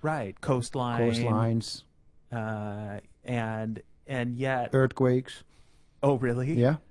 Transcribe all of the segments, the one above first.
Right, coastline, coastlines, and yet, earthquakes. oh really? Yeah.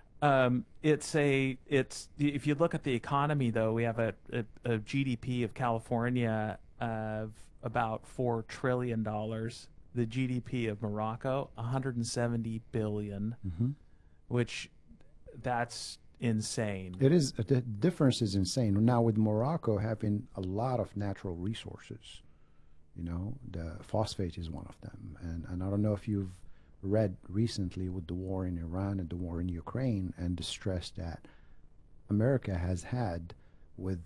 It's if you look at the economy though, we have a GDP of California of about $4 trillion. The GDP of Morocco, 170 billion, Hmm. which that's insane. It is, the difference is insane. Now with Morocco having a lot of natural resources, the phosphate is one of them. And I don't know if you've read recently with the war in Iran and the war in Ukraine and the stress that America has had with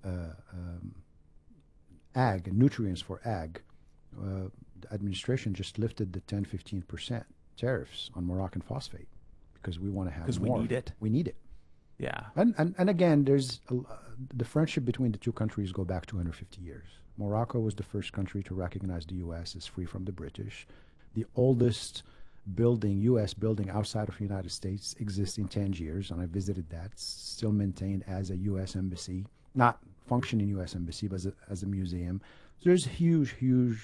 ag, nutrients for ag. The administration just lifted the 10-15% tariffs on Moroccan phosphate because we want to have Because we more. need it. We need it. Yeah. And again, the friendship between the two countries go back 250 years. Morocco was the first country to recognize the U.S. as free from the British. The oldest U.S. building outside of the United States exists in Tangiers, and I visited that. It's still maintained as a U.S. embassy, not functioning U.S. embassy, but as a museum. So there's huge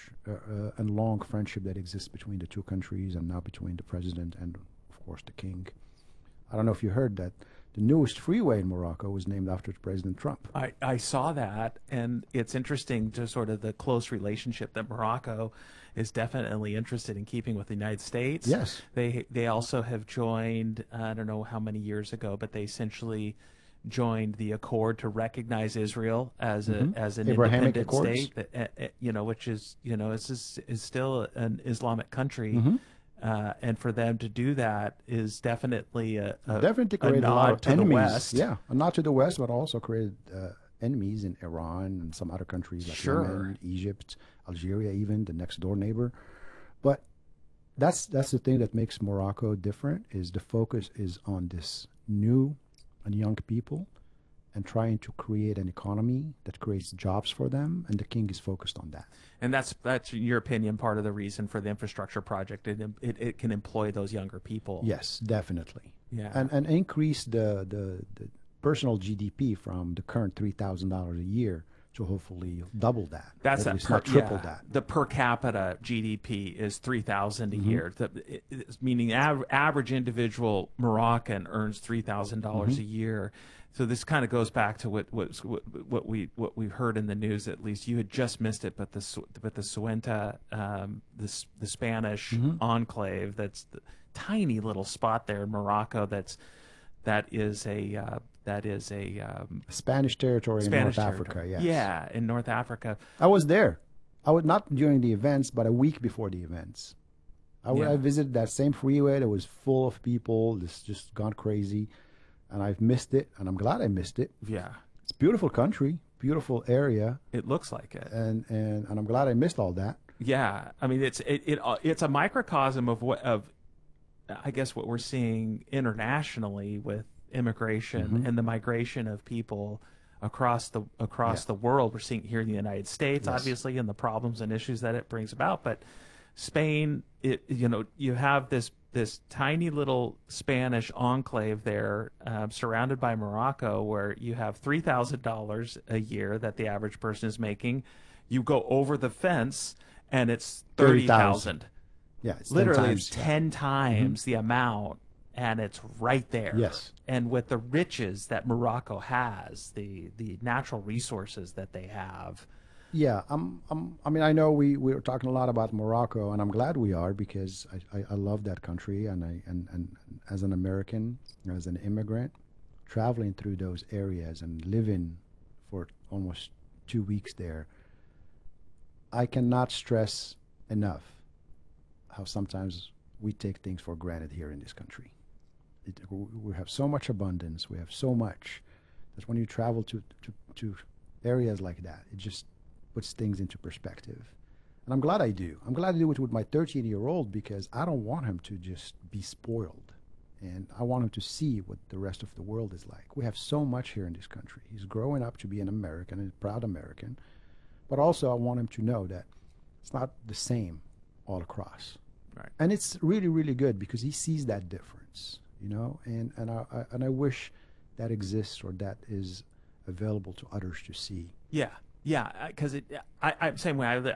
and long friendship that exists between the two countries, and now between the president and, of course, the king. I don't know if you heard that the newest freeway in Morocco was named after President Trump. I saw that, and it's interesting to sort of the close relationship that Morocco is definitely interested in keeping with the United States. Yes. They also have joined, I don't know how many years ago, but they essentially joined the accord to recognize Israel as an Abrahamic independent Accords. state, which is is still an Islamic country. And for them to do that is definitely Definitely a created a lot nod of to enemies. the West. Yeah, a nod to the West, but also created enemies in Iran and some other countries like Sure. Yemen, Egypt, Algeria, even the next door neighbor. But that's the thing that makes Morocco different. Is the focus is on this new and young people and trying to create an economy that creates jobs for them, and the king is focused on that. And that's in your opinion part of the reason for the infrastructure project. It can employ those younger people. Yes, definitely. Yeah. And increase the personal GDP from the current $3,000 a year to hopefully double that. That's Hopefully that it's not triple yeah. that. The per capita GDP is 3,000 a Mm-hmm. year. Meaning average individual Moroccan earns $3,000 Mm-hmm. a year. So this kind of goes back to what we heard in the news. At least you had just missed it, but the Ceuta, the Spanish Mm-hmm. enclave, that's the tiny little spot there in Morocco. That is a Spanish territory Spanish in North territory. Africa, yes. Yeah, in North Africa. I was there. I was not during the events, but a week before the events. Yeah. I visited that same freeway that was full of people. This just gone crazy. And I've missed it, and I'm glad I missed it. Yeah, It's a beautiful country, beautiful area, it looks like it. and I'm glad I missed all that. Yeah, I mean it's a microcosm of I guess what we're seeing internationally with immigration and the migration of people across the world. We're seeing it here in the United States, Yes. obviously, and the problems and issues that it brings about. But Spain, you have this tiny little Spanish enclave there, surrounded by Morocco, where you have $3,000 a year that the average person is making. You go over the fence, and it's 30,000. Yeah, it's Literally, 10 it's times. 10 times the amount, and it's right there. Yes. And with the riches that Morocco has, the natural resources that they have. Yeah, I mean, I know we're talking a lot about Morocco, and I'm glad we are because I love that country, and as an American, as an immigrant, traveling through those areas and living for almost 2 weeks there, I cannot stress enough how sometimes we take things for granted here in this country. We have so much abundance, we have so much that when you travel to areas like that, it just puts things into perspective. And I'm glad I do. I'm glad I do it with my 13-year-old because I don't want him to just be spoiled. And I want him to see what the rest of the world is like. We have so much here in this country. He's growing up to be an American, a proud American. But also I want him to know that it's not the same all across. Right. And it's really, really good because he sees that difference, and I wish that exists or that is available to others to see. Yeah, yeah, because I'm same way.